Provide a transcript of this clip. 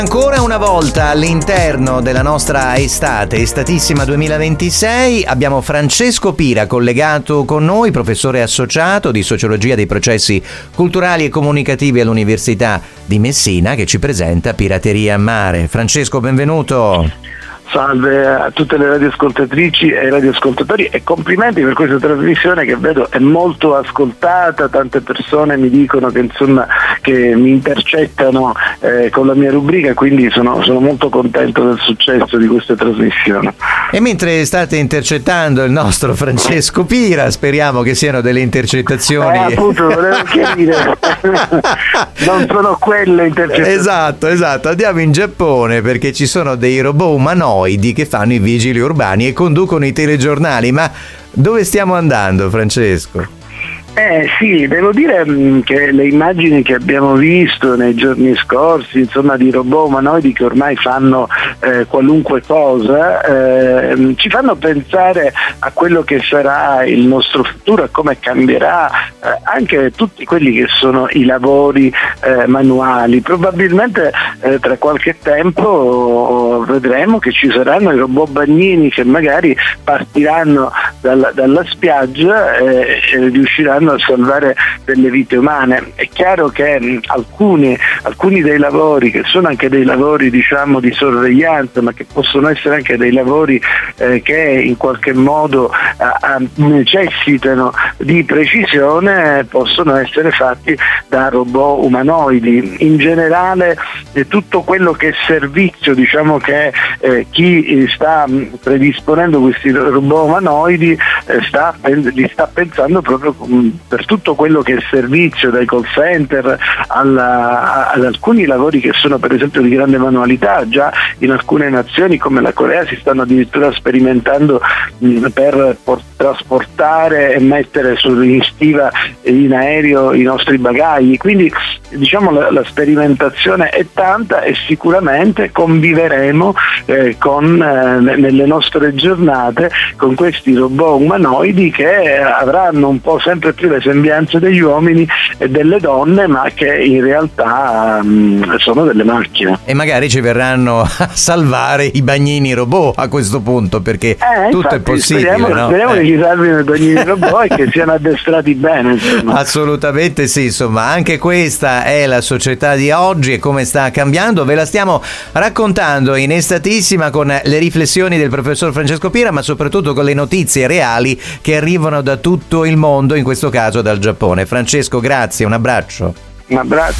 Ancora una volta all'interno della nostra estatissima 2026 abbiamo Francesco Pira collegato con noi, professore associato di sociologia dei processi culturali e comunicativi all'Università di Messina, che ci presenta Pirateria a Mare. Francesco, benvenuto. Salve a tutte le radioascoltatrici e radioascoltatori e complimenti per questa trasmissione che vedo è molto ascoltata, tante persone mi dicono che insomma che mi intercettano con la mia rubrica, quindi sono molto contento del successo di questa trasmissione. E mentre state intercettando il nostro Francesco Pira, speriamo che siano delle intercettazioni appunto volevo chiarire non sono quelle intercettazioni. Esatto, andiamo in Giappone perché ci sono dei robot umanoidi che fanno i vigili urbani e conducono i telegiornali. Ma dove stiamo andando, Francesco? Sì, devo dire che le immagini che abbiamo visto nei giorni scorsi, insomma, di robot umanoidi che ormai fanno qualunque cosa, ci fanno pensare a quello che sarà il nostro futuro, a come cambierà anche tutti quelli che sono i lavori manuali. Probabilmente tra qualche tempo vedremo che ci saranno i robot bagnini che magari partiranno dalla spiaggia e riusciranno a salvare delle vite umane. È chiaro che alcuni dei lavori, che sono anche dei lavori diciamo di sorveglianza, ma che possono essere anche dei lavori che in qualche modo necessitano di precisione, possono essere fatti da robot umanoidi. In generale tutto quello che è servizio, diciamo che chi sta predisponendo questi robot umanoidi li sta pensando proprio per tutto quello che è servizio, dai call center ad alcuni lavori che sono per esempio di grande manualità. Già in alcune nazioni come la Corea si stanno addirittura sperimentando per trasportare e mettere in stiva in aereo i nostri bagagli. Quindi diciamo la sperimentazione è tanta e sicuramente conviveremo nelle nostre giornate con questi robot umanoidi che avranno un po' sempre più le sembianze degli uomini e delle donne, ma che in realtà sono delle macchine. E magari ci verranno a salvare i bagnini robot a questo punto, perché tutto infatti, è possibile. Speriamo che ci salvino i bagnini robot e che siano addestrati bene, insomma. Assolutamente sì, insomma, anche questa è la società di oggi e come sta cambiando. Ve la stiamo raccontando in estatissima con le riflessioni del professor Francesco Pira, ma soprattutto con le notizie reali che arrivano da tutto il mondo, in questo caso dal Giappone. Francesco, grazie, un abbraccio. Un abbraccio.